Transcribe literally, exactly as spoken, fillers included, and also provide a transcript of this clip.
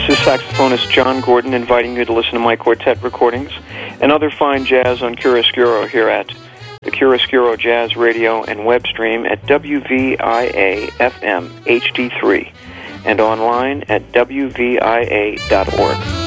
This is saxophonist John Gordon inviting you to listen to my quartet recordings and other fine jazz on Chiaroscuro here at the Chiaroscuro Jazz Radio and web stream at W V I A F M H D three and online at W V I A dot org.